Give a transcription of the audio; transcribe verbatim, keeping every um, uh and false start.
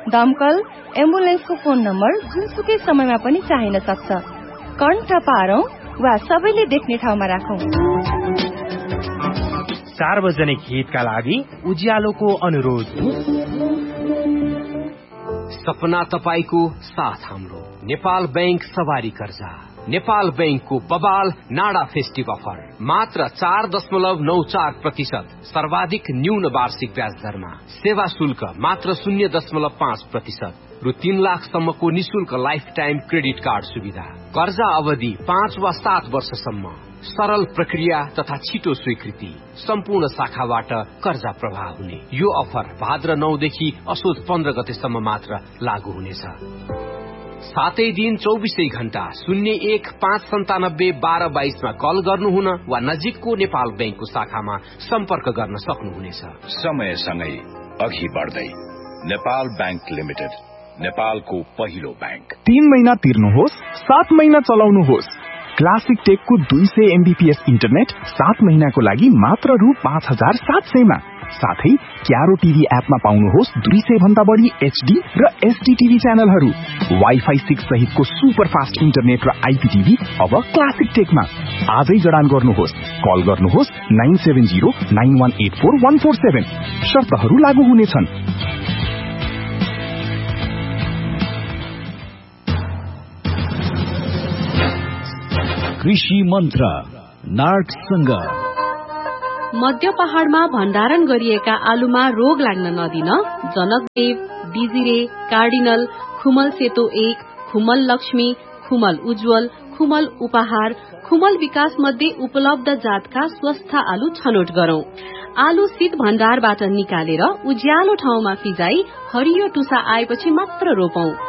दमकल एम्बुलेन्सको phone number जुनसुकै समयमा पनि चाहिन सक्छ। कण्ठ पारौं वा सबैले देख्ने ठाउँमा राखौं। सार्वजनिक हितका लागि उज्यालोको अनुरोध। सपना तपाईको साथ हाम्रो। नेपाल बैंक सवारी कर्जा। नेपाल बैंकको बबाल नाडा फेस्टिभ अफर मात्र चार दशमलव नौ चार प्रतिशत सर्वाधिक न्यून वार्षिक ब्याज दरमा। सेवा शुल्क मात्र शून्य दशमलव पाँच प्रतिशत रु तीन लाखसम्मको निशुल्क लाइफ टाइम क्रेडिट कार्ड सुविधा। कर्जा अवधि पाँच वा सात वर्षसम्म। सरल प्रक्रिया तथा छिटो स्वीकृति। सम्पूर्ण शाखाबाट कर्जा प्रवाह हुने यो अफर भाद्र नौदेखि असोज पन्ध्र गतेसम्म मात्र लागू हुनेछ। सातै दिन चौबिसै घण्टा शून्य एक पाँच सन्तानब्बे बाह्र बाइसमा कल गर्नुहुन वा नजिकको नेपाल बैंकको शाखामा सम्पर्क गर्न सक्नुहुनेछ। समयसँगै अघि बढ्दै नेपाल बैंक लिमिटेड, नेपालको पहिलो बैंक। तीन महिना तिर्नुहोस्, सात महिना चलाउनुहोस्। क्लासिक टेकको दुई सय एमबीपीएस इन्टरनेट सात महिनाको लागि मात्र रु पाँच हजार सात सयमा। साथै क्यारो टिभी एपमा पाउनुहोस् दुई सय भन्दा बढी एचडी र एसडी टिभी च्यानलहरू। वाइफाई सिक्स सहितको सुपर फास्ट इन्टरनेट र आइपीटिभी अब क्लासिक टेकमा। आजै जडान गर्नुहोस्। कल गर्नुहोस् nine seven zero nine one eight four one four seven. शर्तहरू लागू हुनेछन्। कृषि मन्त्र नार्कसँग। मध्य पहाड़मा भण्डारण गरिएका आलुमा रोग लाग्न नदिन जनकदेव, बिजिरे, कार्डिनल, खुमल सेतो एक, खुमल लक्ष्मी, खुमल उज्जवल, खुमल उपहार, खुमल विकास मध्ये उपलब्ध जातका स्वस्थ आलु छनौट गरौं। आलु शीत भण्डारबाट निकालेर उज्यालो ठाउँमा फिजाई हरियो टुसा आएपछि मात्र रोपौं।